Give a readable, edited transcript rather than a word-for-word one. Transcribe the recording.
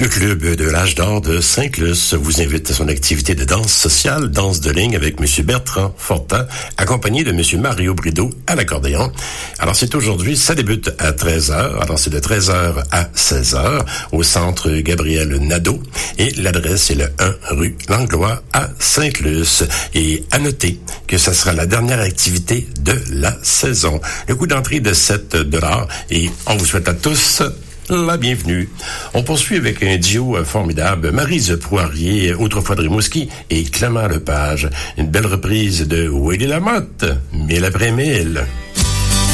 Le club de l'âge d'or de Saint-Luce vous invite à son activité de danse sociale, danse de ligne avec M. Bertrand Fortin, accompagné de M. Mario Brideau à l'accordéon. Alors c'est aujourd'hui, ça débute à 13h, alors c'est de 13h à 16h au centre Gabriel Nadeau et l'adresse est le 1 rue Langlois à Sainte-Luce. Et à noter que ça sera la dernière activité de la saison. Le coût d'entrée de 7$ et on vous souhaite à tous la bienvenue. On poursuit avec un duo formidable, Maryse Poirier, autrefois de Rimouski, et Clément Lepage. Une belle reprise de Willy Lamotte, 1000 après 1000.